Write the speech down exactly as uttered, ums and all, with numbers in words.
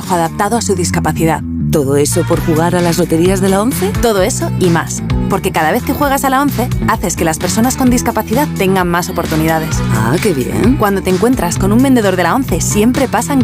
trabajo adaptado a su discapacidad. ¿Todo eso por jugar a las loterías de la ONCE? Todo eso y más. Porque cada vez que juegas a la ONCE, haces que las personas con discapacidad tengan más oportunidades. Ah, qué bien. Cuando te encuentras con un vendedor de la ONCE, siempre pasan